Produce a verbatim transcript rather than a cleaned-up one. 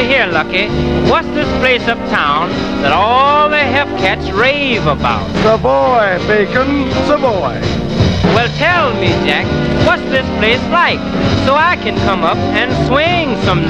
here, Lucky. What's this place uptown that all the hep cats rave about? Savoy, Bacon, Savoy. Well, tell me, Jack, what's this place like, so I can come up and swing some